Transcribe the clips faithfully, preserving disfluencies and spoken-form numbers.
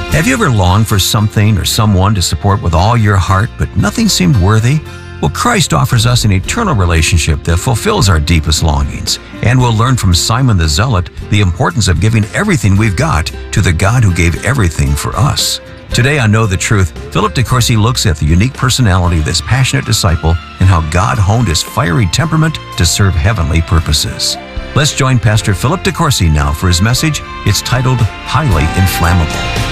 Have you ever longed for something or someone to support with all your heart, but nothing seemed worthy? Well, Christ offers us an eternal relationship that fulfills our deepest longings. And we'll learn from Simon the Zealot the importance of giving everything we've got to the God who gave everything for us. Today on Know the Truth, Philip DeCourcy looks at the unique personality of this passionate disciple and how God honed his fiery temperament to serve heavenly purposes. Let's join Pastor Philip DeCourcy now for his message. It's titled Highly Inflammable.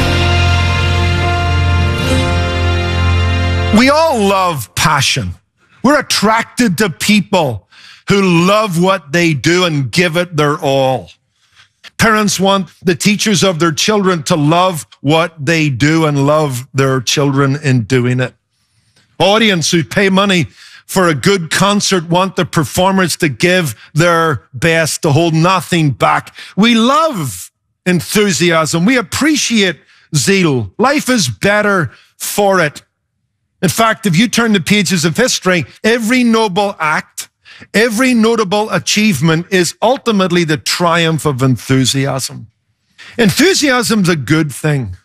We all love passion. We're attracted to people who love what they do and give it their all. Parents want the teachers of their children to love what they do and love their children in doing it. Audience who pay money for a good concert want the performers to give their best, to hold nothing back. We love enthusiasm. We appreciate zeal. Life is better for it. In fact, if you turn the pages of history, every noble act, every notable achievement is ultimately the triumph of enthusiasm. Enthusiasm's a good thing.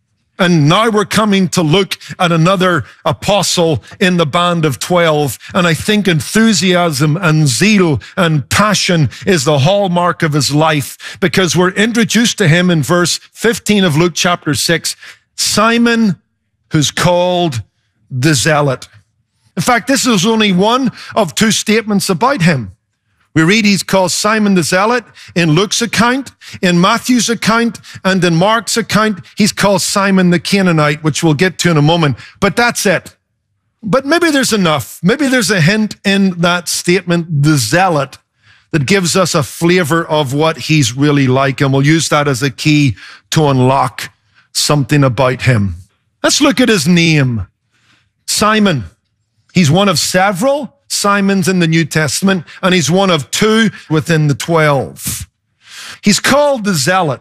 And now we're coming to look at another apostle in the band of twelve. And I think enthusiasm and zeal and passion is the hallmark of his life, because we're introduced to him in verse fifteen of Luke chapter six, Simon, who's called the Zealot. In fact, this is only one of two statements about him. We read he's called Simon the Zealot in Luke's account, in Matthew's account, and in Mark's account, he's called Simon the Canaanite, which we'll get to in a moment. But that's it. But maybe there's enough. Maybe there's a hint in that statement, the Zealot, that gives us a flavor of what he's really like. And we'll use that as a key to unlock something about him. Let's look at his name. Simon. He's one of several Simons in the New Testament, and he's one of two within the twelve. He's called the Zealot.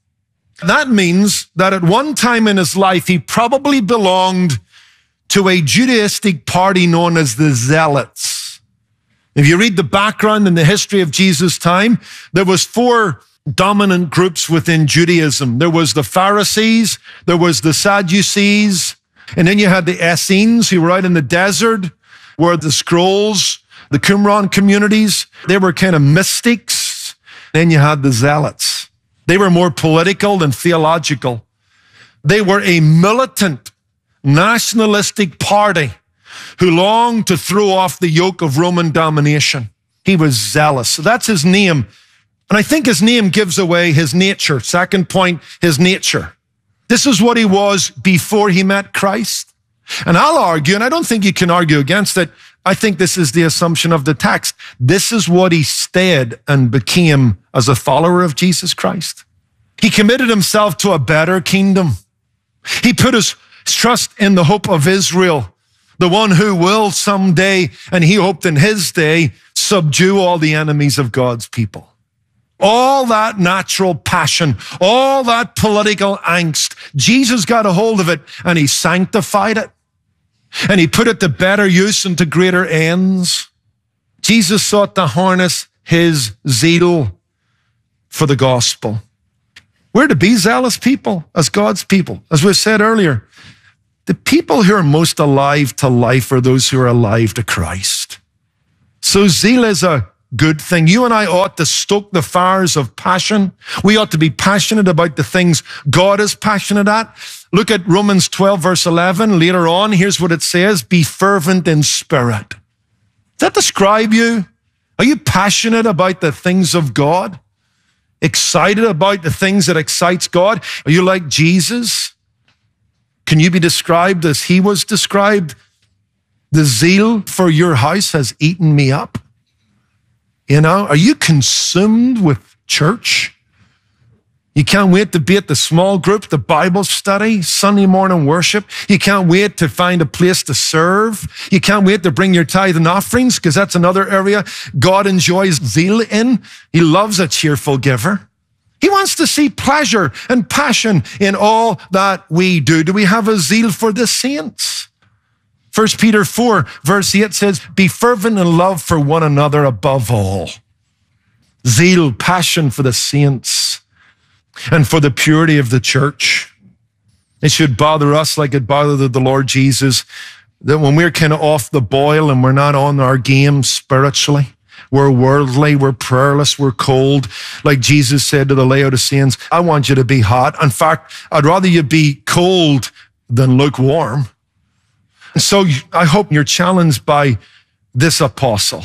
That means that at one time in his life, he probably belonged to a Judaistic party known as the Zealots. If you read the background and the history of Jesus' time, there was four dominant groups within Judaism. There was the Pharisees, there was the Sadducees, and then you had the Essenes, who were out in the desert, where the scrolls, the Qumran communities, they were kind of mystics. Then you had the Zealots. They were more political than theological. They were a militant, nationalistic party who longed to throw off the yoke of Roman domination. He was zealous. So that's his name. And I think his name gives away his nature. Second point, his nature. This is what he was before he met Christ. And I'll argue, and I don't think you can argue against it, I think this is the assumption of the text. This is what he stayed and became as a follower of Jesus Christ. He committed himself to a better kingdom. He put his trust in the hope of Israel, the one who will someday, and he hoped in his day, subdue all the enemies of God's people. All that natural passion, all that political angst, Jesus got a hold of it and he sanctified it. And he put it to better use and to greater ends. Jesus sought to harness his zeal for the gospel. We're to be zealous people as God's people. As we said earlier, the people who are most alive to life are those who are alive to Christ. So zeal is a good thing. You and I ought to stoke the fires of passion. We ought to be passionate about the things God is passionate at. Look at Romans twelve, verse eleven. Later on, here's what it says. Be fervent in spirit. Does that describe you? Are you passionate about the things of God? Excited about the things that excites God? Are you like Jesus? Can you be described as he was described? The zeal for your house has eaten me up. You know, are you consumed with church? You can't wait to be at the small group, the Bible study, Sunday morning worship. You can't wait to find a place to serve. You can't wait to bring your tithe and offerings, because that's another area God enjoys zeal in. He loves a cheerful giver. He wants to see pleasure and passion in all that we do. Do we have a zeal for the saints? First Peter four, verse eight says, be fervent in love for one another above all. Zeal, passion for the saints and for the purity of the church. It should bother us like it bothered the Lord Jesus, that when we're kind of off the boil and we're not on our game spiritually, we're worldly, we're prayerless, we're cold. Like Jesus said to the Laodiceans, I want you to be hot. In fact, I'd rather you be cold than lukewarm. So I hope you're challenged by this apostle.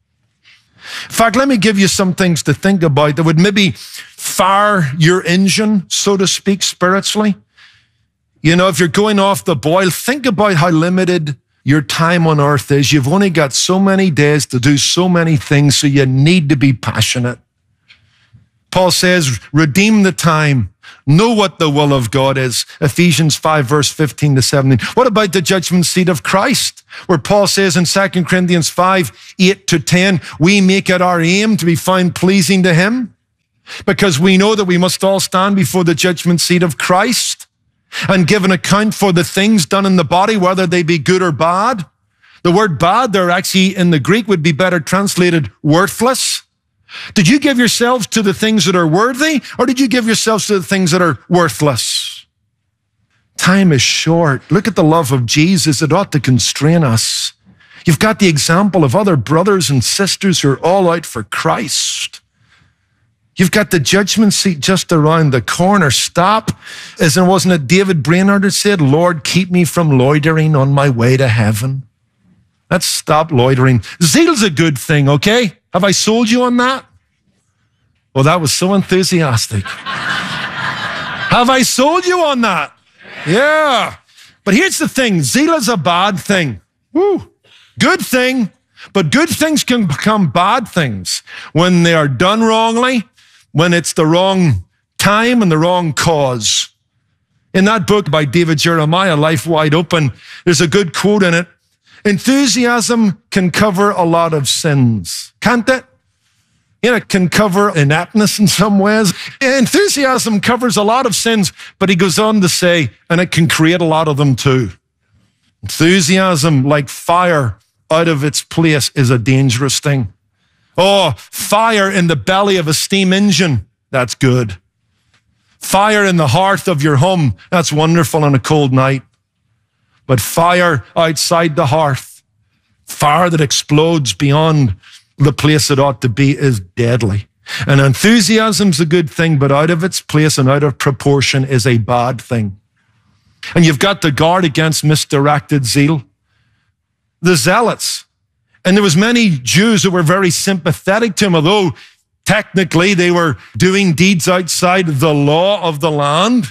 In fact, let me give you some things to think about that would maybe fire your engine, so to speak, spiritually. You know, if you're going off the boil, think about how limited your time on earth is. You've only got so many days to do so many things, so you need to be passionate. Paul says, redeem the time. Know what the will of God is. Ephesians five, verse fifteen to seventeen. What about the judgment seat of Christ? Where Paul says in Second Corinthians five, eight to ten, we make it our aim to be found pleasing to him, because we know that we must all stand before the judgment seat of Christ and give an account for the things done in the body, whether they be good or bad. The word bad there actually in the Greek would be better translated worthless. Did you give yourselves to the things that are worthy, or did you give yourselves to the things that are worthless? Time is short. Look at the love of Jesus. It ought to constrain us. You've got the example of other brothers and sisters who are all out for Christ. You've got the judgment seat just around the corner. Stop. Isn't, wasn't it David Brainerd who said, Lord, keep me from loitering on my way to heaven? Let's stop loitering. Zeal's a good thing, okay? Have I sold you on that? Well, that was so enthusiastic. Have I sold you on that? Yeah. But here's the thing. Zeal is a bad thing. Woo. Good thing. But good things can become bad things when they are done wrongly, when it's the wrong time and the wrong cause. In that book by David Jeremiah, Life Wide Open, there's a good quote in it. Enthusiasm can cover a lot of sins, can't it? You know, it can cover inaptness in some ways. Enthusiasm covers a lot of sins, but he goes on to say, and it can create a lot of them too. Enthusiasm, like fire out of its place, is a dangerous thing. Oh, fire in the belly of a steam engine, that's good. Fire in the hearth of your home, that's wonderful on a cold night. But fire outside the hearth, fire that explodes beyond the place it ought to be, is deadly. And enthusiasm's a good thing, but out of its place and out of proportion is a bad thing. And you've got to guard against misdirected zeal. The zealots. And there was many Jews that were very sympathetic to him, although technically they were doing deeds outside the law of the land,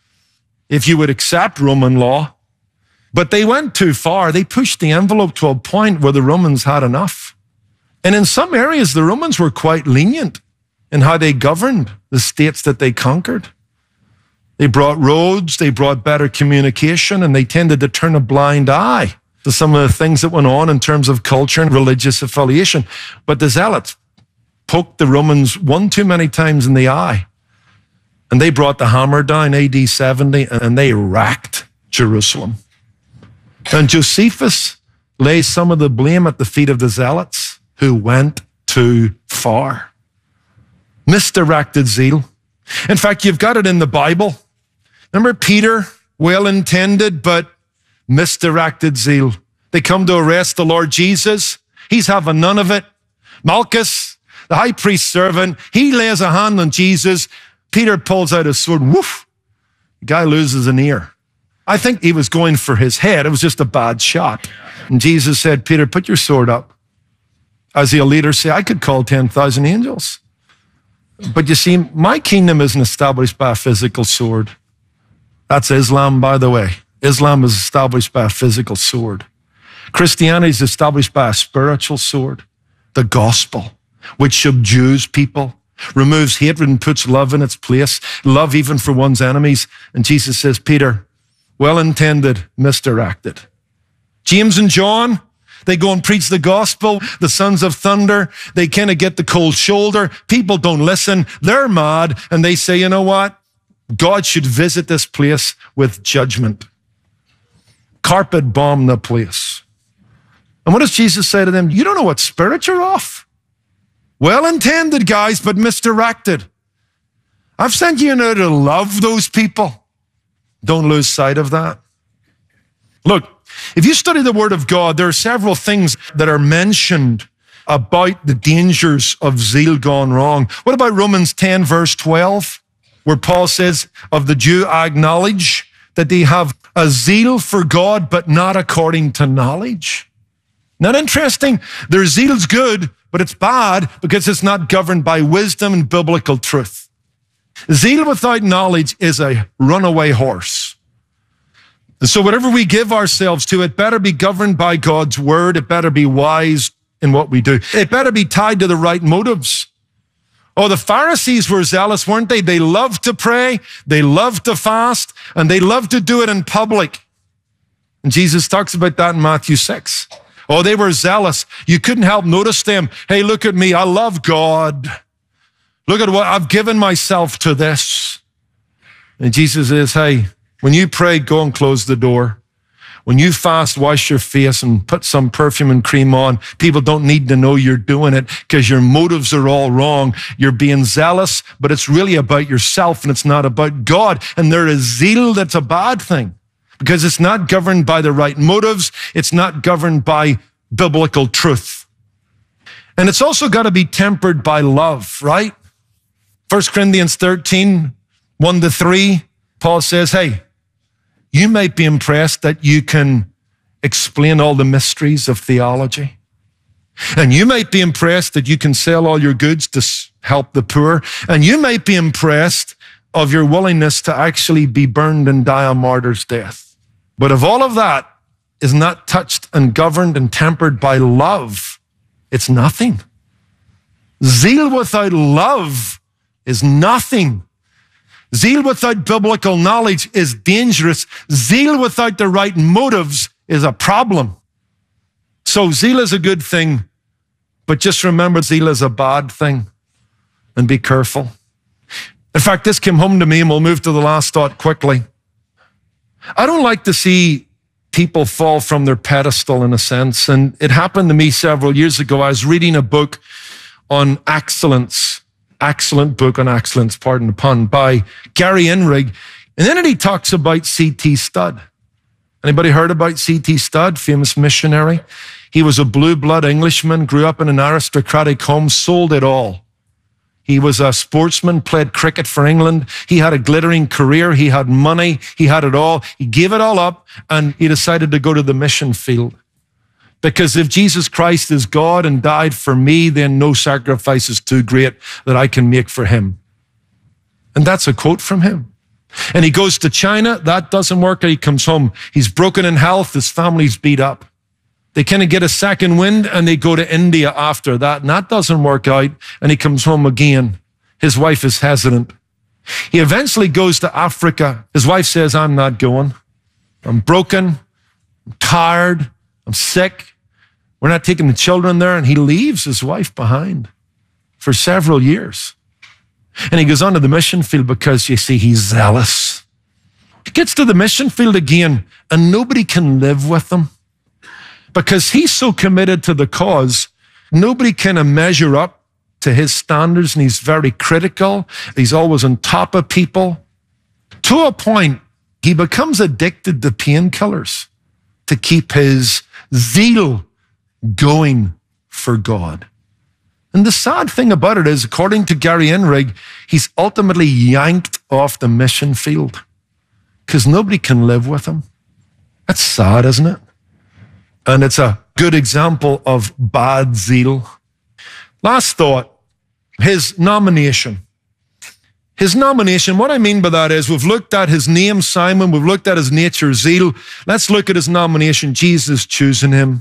if you would accept Roman law. But they went too far. They pushed the envelope to a point where the Romans had enough. And in some areas, the Romans were quite lenient in how they governed the states that they conquered. They brought roads, they brought better communication, and they tended to turn a blind eye to some of the things that went on in terms of culture and religious affiliation. But the Zealots poked the Romans one too many times in the eye. And they brought the hammer down A D seventy, and they racked Jerusalem. And Josephus lays some of the blame at the feet of the Zealots who went too far. Misdirected zeal. In fact, you've got it in the Bible. Remember Peter, well-intended, but misdirected zeal. They come to arrest the Lord Jesus. He's having none of it. Malchus, the high priest's servant, he lays a hand on Jesus. Peter pulls out his sword. Woof! The guy loses an ear. I think he was going for his head. It was just a bad shot. And Jesus said, Peter, put your sword up. As he'll later say, I could call ten thousand angels. But you see, my kingdom isn't established by a physical sword. That's Islam, by the way. Islam is established by a physical sword. Christianity is established by a spiritual sword, the gospel, which subdues people, removes hatred and puts love in its place, love even for one's enemies. And Jesus says, Peter, well-intended, misdirected. James and John, they go and preach the gospel, the sons of thunder. They kind of get the cold shoulder. People don't listen. They're mad. And they say, you know what? God should visit this place with judgment. Carpet bomb the place. And what does Jesus say to them? You don't know what spirit you're off. Well-intended, guys, but misdirected. I've sent you in there to love those people. Don't lose sight of that. Look, if you study the Word of God, there are several things that are mentioned about the dangers of zeal gone wrong. What about Romans ten, verse twelve, where Paul says, of the Jew, I acknowledge that they have a zeal for God, but not according to knowledge. Not interesting? Their zeal's good, but it's bad because it's not governed by wisdom and biblical truth. Zeal without knowledge is a runaway horse. And so whatever we give ourselves to, it better be governed by God's word. It better be wise in what we do. It better be tied to the right motives. Oh, the Pharisees were zealous, weren't they? They loved to pray, they loved to fast, and they loved to do it in public. And Jesus talks about that in Matthew six. Oh, they were zealous. You couldn't help notice them. Hey, look at me. I love God. Look at what I've given myself to this. And Jesus says, hey, when you pray, go and close the door. When you fast, wash your face and put some perfume and cream on. People don't need to know you're doing it because your motives are all wrong. You're being zealous, but it's really about yourself and it's not about God. And there is zeal that's a bad thing because it's not governed by the right motives. It's not governed by biblical truth. And it's also got to be tempered by love, right? First Corinthians thirteen, one to three, Paul says, hey, you might be impressed that you can explain all the mysteries of theology. And you might be impressed that you can sell all your goods to help the poor. And you might be impressed of your willingness to actually be burned and die a martyr's death. But if all of that is not touched and governed and tempered by love, it's nothing. Zeal without love is nothing. Zeal without biblical knowledge is dangerous. Zeal without the right motives is a problem. So zeal is a good thing, but just remember zeal is a bad thing and be careful. In fact, this came home to me and we'll move to the last thought quickly. I don't like to see people fall from their pedestal in a sense. And it happened to me several years ago. I was reading a book on excellence. Excellent book on excellence, pardon the pun, by Gary Enrig. And then he talks about C T Studd. Anybody heard about C T Studd, famous missionary? He was a blue blood Englishman, grew up in an aristocratic home, sold it all. He was a sportsman, played cricket for England. He had a glittering career. He had money. He had it all. He gave it all up and he decided to go to the mission field. Because if Jesus Christ is God and died for me, then no sacrifice is too great that I can make for him. And that's a quote from him. And he goes to China. That doesn't work. He comes home. He's broken in health. His family's beat up. They kind of get a second wind and they go to India after that. And that doesn't work out. And he comes home again. His wife is hesitant. He eventually goes to Africa. His wife says, I'm not going. I'm broken. I'm tired. I'm sick. We're not taking the children there. And he leaves his wife behind for several years. And he goes on to the mission field because, you see, he's zealous. He gets to the mission field again and nobody can live with him because he's so committed to the cause. Nobody can measure up to his standards and he's very critical. He's always on top of people. To a point, he becomes addicted to painkillers to keep his zeal going for God. And the sad thing about it is, according to Gary Enrig, he's ultimately yanked off the mission field because nobody can live with him. That's sad, isn't it? And it's a good example of bad zeal. Last thought, his nomination. His nomination, what I mean by that is we've looked at his name, Simon. We've looked at his nature, zeal. Let's look at his nomination, Jesus choosing him.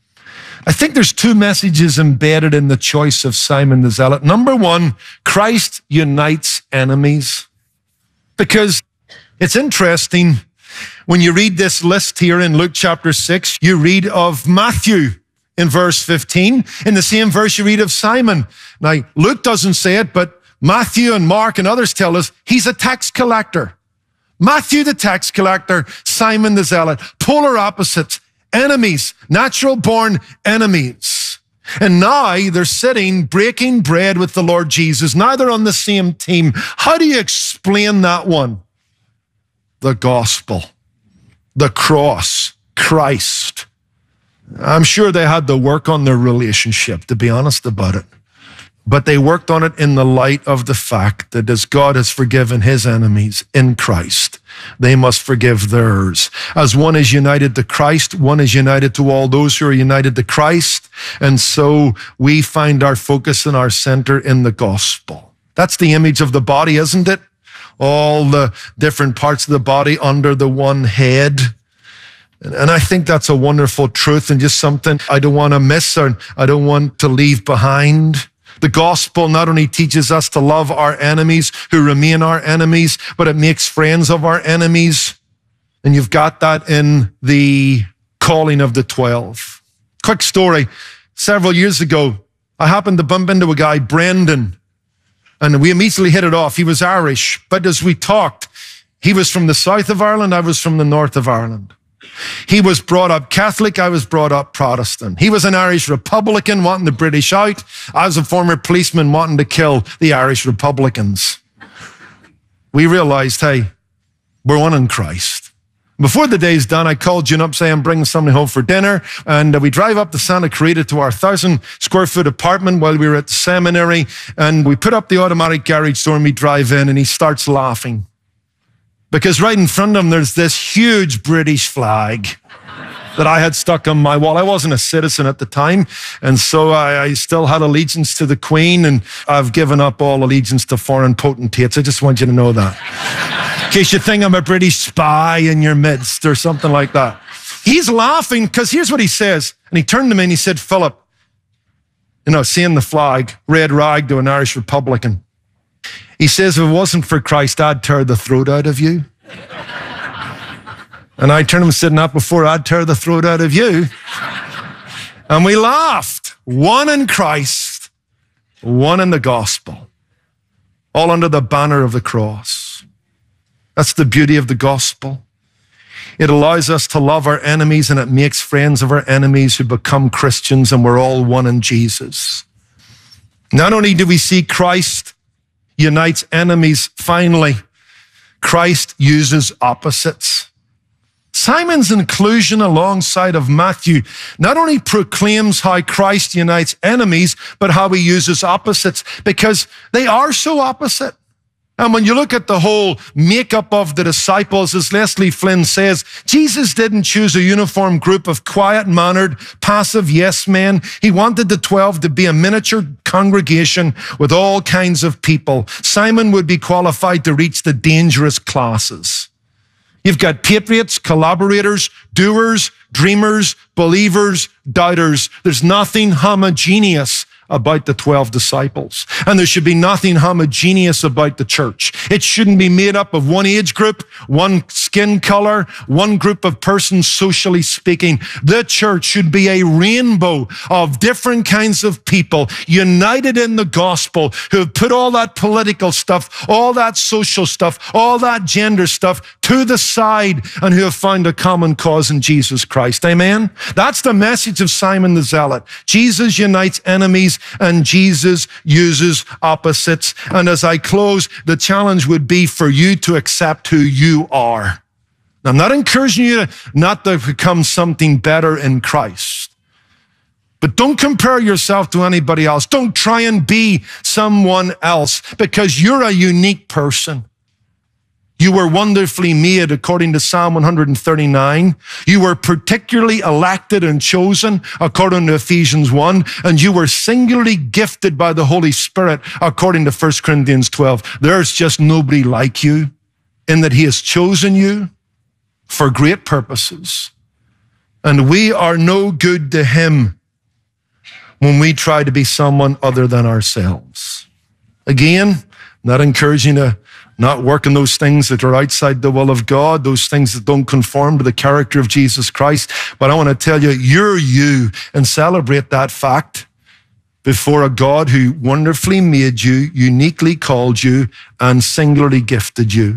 I think there's two messages embedded in the choice of Simon the Zealot. Number one, Christ unites enemies. Because it's interesting, when you read this list here in Luke chapter six, you read of Matthew in verse fifteen. In the same verse, you read of Simon. Now, Luke doesn't say it, but Matthew and Mark and others tell us he's a tax collector. Matthew the tax collector, Simon the Zealot, polar opposites. Enemies, natural-born enemies. And now they're sitting, breaking bread with the Lord Jesus. Now they're on the same team. How do you explain that one? the gospel, the cross, Christ. I'm sure they had to work on their relationship, to be honest about it. But they worked on it in the light of the fact that as God has forgiven his enemies in Christ, they must forgive theirs. As one is united to Christ, one is united to all those who are united to Christ. And so we find our focus and our center in the gospel. That's the image of the body, isn't it? All the different parts of the body under the one head. And I think that's a wonderful truth and just something I don't want to miss or I don't want to leave behind. The gospel not only teaches us to love our enemies who remain our enemies, but it makes friends of our enemies. And you've got that in the calling of the twelve. Quick story. Several years ago, I happened to bump into a guy, Brendan, and we immediately hit it off. He was Irish, but as we talked, he was from the south of Ireland, I was from the north of Ireland. He was brought up Catholic, I was brought up Protestant. He was an Irish Republican wanting the British out. I was a former policeman wanting to kill the Irish Republicans. We realized, hey, we're one in Christ. Before the day's done, I called June up saying, I'm bringing somebody home for dinner. And we drive up to Santa Clarita to our thousand square foot apartment while we were at the seminary. And we put up the automatic garage door and we drive in and he starts laughing. Because right in front of him, there's this huge British flag that I had stuck on my wall. I wasn't a citizen at the time, and so I, I still had allegiance to the Queen, and I've given up all allegiance to foreign potentates. I just want you to know that. In case you think I'm a British spy in your midst or something like that. He's laughing because here's what he says. And he turned to me and he said, Philip, you know, seeing the flag, red rag to an Irish Republican. He says, if it wasn't for Christ, I'd tear the throat out of you. And I turned him and said, not before I'd tear the throat out of you. And we laughed. One in Christ, one in the gospel, all under the banner of the cross. That's the beauty of the gospel. It allows us to love our enemies and it makes friends of our enemies who become Christians, and we're all one in Jesus. Not only do we see Christ unites enemies, finally, Christ uses opposites. Simon's inclusion alongside of Matthew not only proclaims how Christ unites enemies, but how he uses opposites, because they are so opposite. And when you look at the whole makeup of the disciples, as Leslie Flynn says, Jesus didn't choose a uniform group of quiet-mannered, passive yes men. He wanted the twelve to be a miniature congregation with all kinds of people. Simon would be qualified to reach the dangerous classes. You've got patriots, collaborators, doers, dreamers, believers, doubters. There's nothing homogeneous about the twelve disciples. And there should be nothing homogeneous about the church. It shouldn't be made up of one age group, one skin color, one group of persons socially speaking. The church should be a rainbow of different kinds of people united in the gospel, who have put all that political stuff, all that social stuff, all that gender stuff to the side, and who have found a common cause in Jesus Christ. Amen? That's the message of Simon the Zealot. Jesus unites enemies and Jesus uses opposites. And as I close, the challenge would be for you to accept who you are. Now, I'm not encouraging you to not to become something better in Christ. But don't compare yourself to anybody else. Don't try and be someone else, because you're a unique person. You were wonderfully made according to Psalm one thirty-nine. You were particularly elected and chosen according to Ephesians one. And you were singularly gifted by the Holy Spirit according to First Corinthians twelve. There's just nobody like you, in that he has chosen you for great purposes. And we are no good to him when we try to be someone other than ourselves. Again, not encouraging to not work in those things that are outside the will of God, those things that don't conform to the character of Jesus Christ. But I want to tell you, you're you, and celebrate that fact before a God who wonderfully made you, uniquely called you, and singularly gifted you.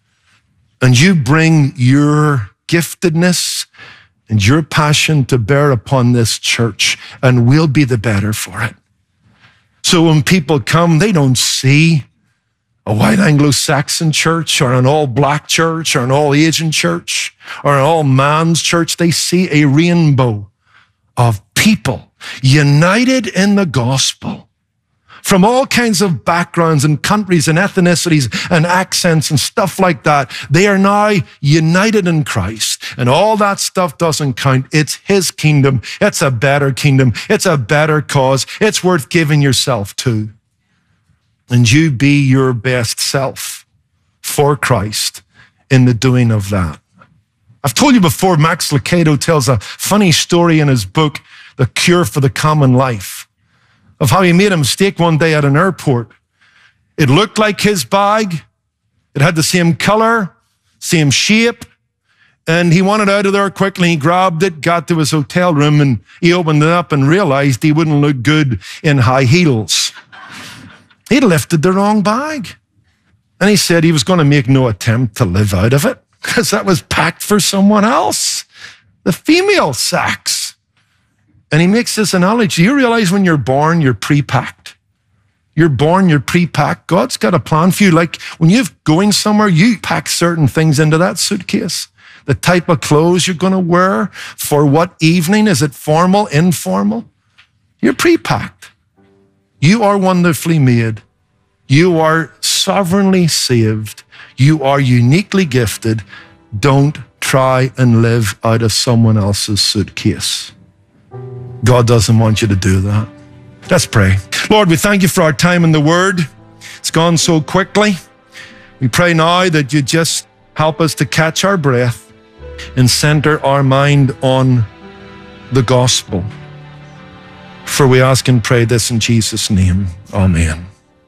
And you bring your giftedness and your passion to bear upon this church, and we'll be the better for it. So when people come, they don't see a white Anglo-Saxon church or an all-black church or an all-Asian church or an all-man's church. They see a rainbow of people united in the gospel from all kinds of backgrounds and countries and ethnicities and accents and stuff like that. They are now united in Christ, and all that stuff doesn't count. It's his kingdom. It's a better kingdom. It's a better cause. It's worth giving yourself to. And you be your best self for Christ in the doing of that. I've told you before, Max Lucado tells a funny story in his book, The Cure for the Common Life, of how he made a mistake one day at an airport. It looked like his bag. It had the same color, same shape, and he wanted out of there quickly. He grabbed it, got to his hotel room, and he opened it up and realized he wouldn't look good in high heels. He'd lifted the wrong bag. And he said he was going to make no attempt to live out of it because that was packed for someone else, the female sex. And he makes this analogy. You realize when you're born, you're pre-packed. You're born, you're pre-packed. God's got a plan for you. Like when you're going somewhere, you pack certain things into that suitcase. The type of clothes you're going to wear, for what evening, is it formal, informal? You're pre-packed. You are wonderfully made. You are sovereignly saved. You are uniquely gifted. Don't try and live out of someone else's suitcase. God doesn't want you to do that. Let's pray. Lord, we thank you for our time in the Word. It's gone so quickly. We pray now that you just help us to catch our breath and center our mind on the gospel. For we ask and pray this in Jesus' name. Amen.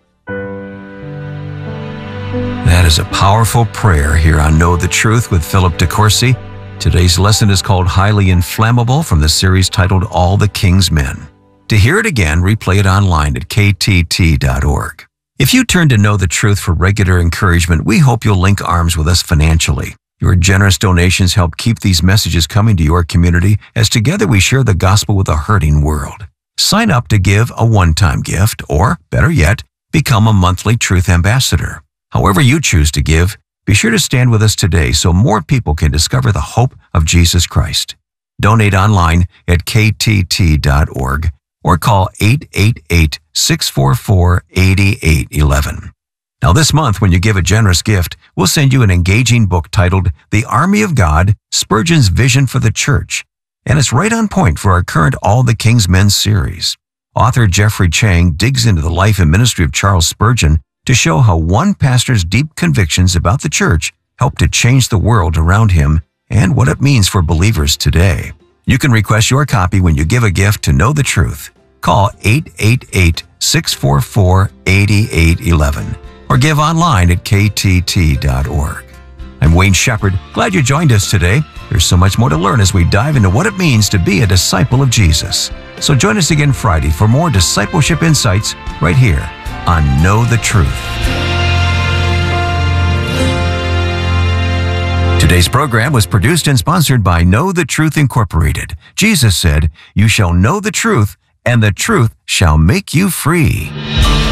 That is a powerful prayer here on Know the Truth with Philip DeCourcy. Today's lesson is called Highly Inflammable from the series titled All the King's Men. To hear it again, replay it online at k t t dot org. If you turn to Know the Truth for regular encouragement, we hope you'll link arms with us financially. Your generous donations help keep these messages coming to your community as together we share the gospel with a hurting world. Sign up to give a one-time gift or, better yet, become a monthly Truth Ambassador. However you choose to give, be sure to stand with us today so more people can discover the hope of Jesus Christ. Donate online at k t t dot org or call eight eight eight, six four four, eight eight one one. Now this month, when you give a generous gift, we'll send you an engaging book titled The Army of God, Spurgeon's Vision for the Church. And it's right on point for our current All the King's Men series. Author Jeffrey Chang digs into the life and ministry of Charles Spurgeon to show how one pastor's deep convictions about the church helped to change the world around him and what it means for believers today. You can request your copy when you give a gift to Know the Truth. Call eight eight eight, six four four, eight eight one one or give online at k t t dot org. I'm Wayne Shepherd. Glad you joined us today. There's so much more to learn as we dive into what it means to be a disciple of Jesus. So join us again Friday for more discipleship insights right here on Know the Truth. Today's program was produced and sponsored by Know the Truth Incorporated. Jesus said, "You shall know the truth, and the truth shall make you free."